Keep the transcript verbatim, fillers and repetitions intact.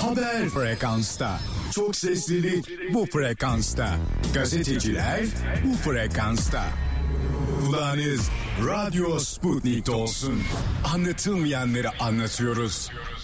Haber frekansta. Çok seslilik bu frekansta. Gazeteciler bu frekansta. Kulağınız Radyo Sputnik'te olsun. Anlatılmayanları anlatıyoruz.